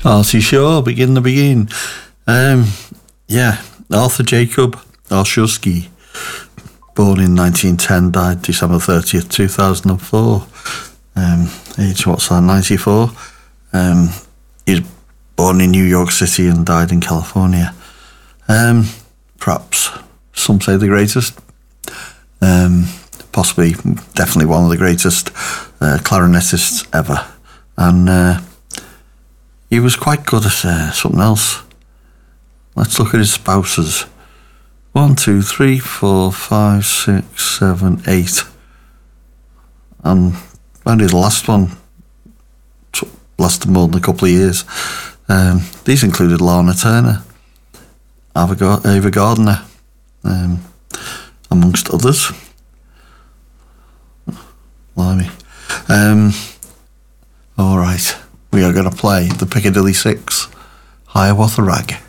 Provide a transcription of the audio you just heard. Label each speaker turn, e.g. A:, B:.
A: Artie Shaw, begin the begin. Arthur Jacob Olszewski, born in 1910, died December 30th, 2004. Age, 94? He's born in New York City and died in California. Perhaps some say the greatest. Possibly, definitely one of the greatest clarinetists ever. And he was quite good at something else. Let's look at his spouses. 1, 2, 3, 4, 5, 6, 7, 8. And only the last one lasted more than a couple of years. These included Lana Turner, Ava Gardner, amongst others. Blimey. All right, we are going to play the Piccadilly Six, Hiawatha Rag.